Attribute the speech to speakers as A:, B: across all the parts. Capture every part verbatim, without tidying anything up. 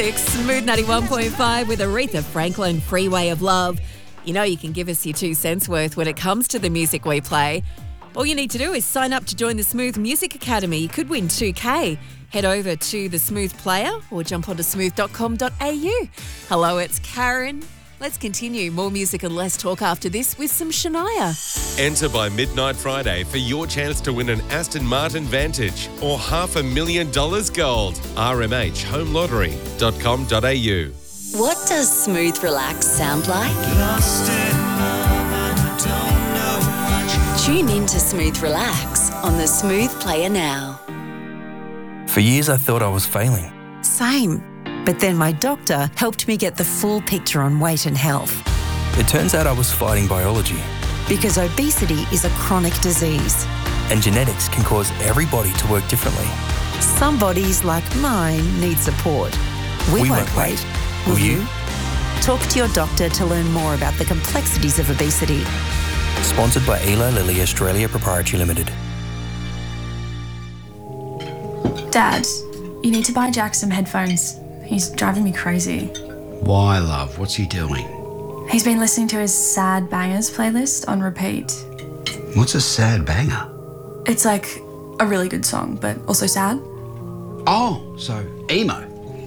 A: Smooth ninety-one point five with Aretha Franklin, Freeway of Love. You know you can give us your two cents worth when it comes to the music we play. All you need to do is sign up to join the Smooth Music Academy. You could win two K. Head over to the Smooth Player or jump onto smooth dot com dot a u. Hello, it's Karen. Let's continue. More music and less talk after this with some Shania.
B: Enter by midnight Friday for your chance to win an Aston Martin Vantage or half a million dollars gold. r m h home lottery dot com dot a u.
A: What does Smooth Relax sound like? Tune in to Smooth Relax on the Smooth Player now.
C: For years I thought I was failing.
D: Same. But then my doctor helped me get the full picture on weight and health.
C: It turns out I was fighting biology.
D: Because obesity is a chronic disease.
C: And genetics can cause every body to work differently.
D: Some bodies, like mine, need support. We,
C: We
D: won't,
C: won't
D: wait.
C: wait.
D: Will
C: Will
D: you?
C: you?
D: Talk to your doctor to learn more about the complexities of obesity.
C: Sponsored by Eli Lilly Australia Proprietary Limited.
E: Dad, you need to buy Jack some headphones. He's driving me crazy.
F: Why, love? What's he doing?
E: He's been listening to his Sad Bangers playlist on repeat.
F: What's a sad banger?
E: It's like a really good song, but also sad.
F: Oh, so emo.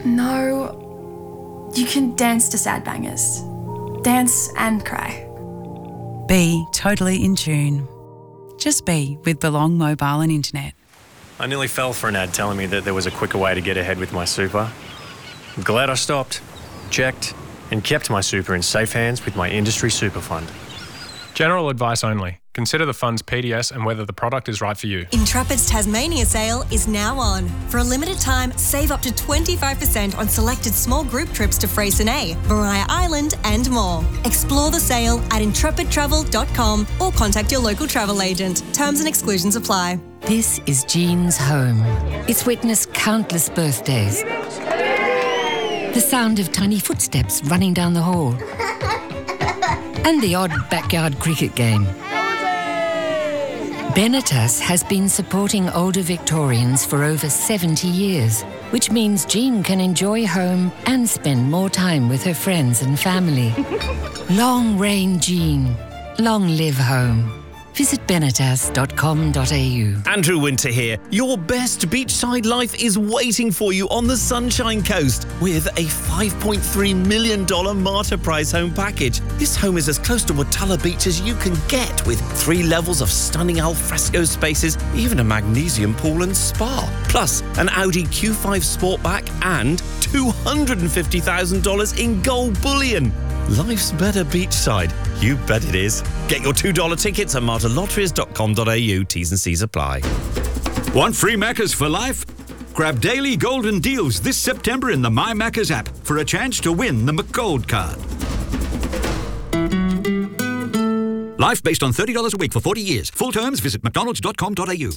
E: No, you can dance to Sad Bangers. Dance and cry.
G: Be totally in tune. Just be with Belong Mobile and Internet.
H: I nearly fell for an ad telling me that there was a quicker way to get ahead with my super. I'm glad I stopped, checked, and kept my super in safe hands with my industry super fund.
I: General advice only. Consider the fund's P D S and whether the product is right for you.
J: Intrepid's Tasmania sale is now on. For a limited time, save up to twenty-five percent on selected small group trips to Freycinet, Maria Island and more. Explore the sale at intrepid travel dot com or contact your local travel agent. Terms and exclusions apply.
K: This is Jean's home. It's witnessed countless birthdays. The sound of tiny footsteps running down the hall. And the odd backyard cricket game. Benetas has been supporting older Victorians for over seventy years, which means Jean can enjoy home and spend more time with her friends and family. Long reign Jean. Long live home. Visit benetas dot com dot a u.
L: Andrew Winter here. Your best beachside life is waiting for you on the Sunshine Coast with a five point three million dollars Marta Prize home package. This home is as close to Watala Beach as you can get, with three levels of stunning alfresco spaces, even a magnesium pool and spa. Plus, an Audi Q five Sportback and two hundred fifty thousand dollars in gold bullion. Life's better beachside. You bet it is. Get your two dollar tickets at marta lotteries dot com dot a u. T's and C's apply.
M: Want free Maccas for life? Grab daily golden deals this September in the My Maccas app for a chance to win the McGold card. Life based on thirty dollars a week for forty years. Full terms, visit mcdonalds dot com dot a u.